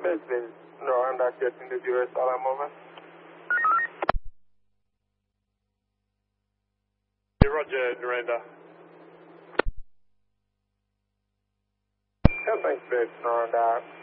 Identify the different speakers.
Speaker 1: Base, Noranda getting the US Alarm over.
Speaker 2: Roger, Noranda.
Speaker 1: Yeah, thanks, Base, Noranda.